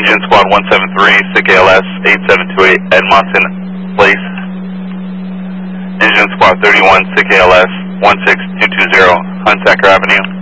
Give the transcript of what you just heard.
Engine Squad 173, SICK ALS 8728 Edmonton Place. Engine Squad 31, SICK ALS 16220, Hunsaker Avenue.